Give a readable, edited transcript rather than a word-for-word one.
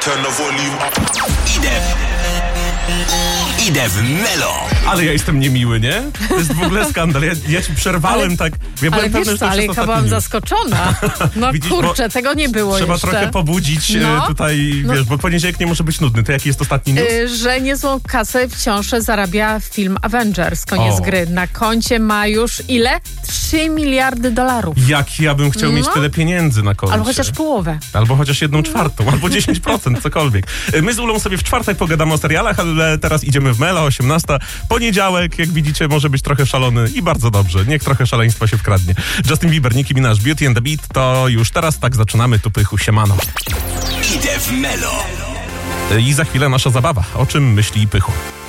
turn the volume up. Idę w Melo. Ale ja jestem niemiły, nie? To jest w ogóle skandal. Ja ci przerwałem tak. Ja Ale pewny, wiesz że co, ale to byłam news. zaskoczona. No Widzisz, kurczę, tego nie było Trzeba jeszcze. trochę pobudzić tutaj, wiesz, bo poniedziałek nie może być nudny. To jaki jest ostatni news? Że niezłą kasę wciąż zarabia film Avengers, koniec O. gry. Na koncie ma już ile? 3 miliardy dolarów. Jak ja bym chciał mieć tyle pieniędzy na koncie. Albo chociaż połowę. Albo chociaż 1/4, albo 10%, cokolwiek. My z Ulą sobie w czwartek pogadamy o serialach, ale teraz idziemy w Mela, 18. Poniedziałek, jak widzicie, może być trochę szalony i bardzo dobrze. Niech trochę szaleństwa się wkradnie. Justin Bieber, Nicki Minaj, Beauty and the Beat, to już teraz tak zaczynamy. Tu Pychu, siemano. Idę w Melo. I za chwilę nasza zabawa. O czym myśli Pychu?